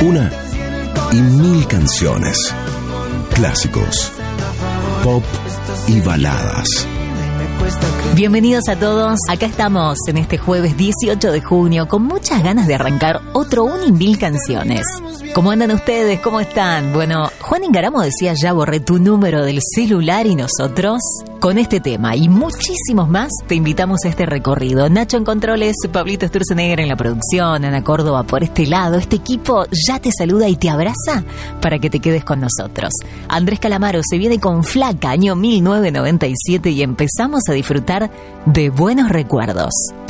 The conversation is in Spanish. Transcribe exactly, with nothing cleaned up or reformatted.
Una y mil canciones. Clásicos, pop y baladas. Bienvenidos a todos, acá estamos en este jueves dieciocho de junio con muchas ganas de arrancar otro Un y Mil Canciones. ¿Cómo andan ustedes? ¿Cómo están? Bueno, Juan Ingaramo decía: ya borré tu número del celular, y nosotros con este tema y muchísimos más te invitamos a este recorrido. Nacho en controles, Pablito Sturzenegger en la producción, Ana Córdoba por este lado. Este equipo ya te saluda y te abraza para que te quedes con nosotros. Andrés Calamaro se viene con Flaca, año mil novecientos noventa y siete, y empezamos a disfrutar de buenos recuerdos.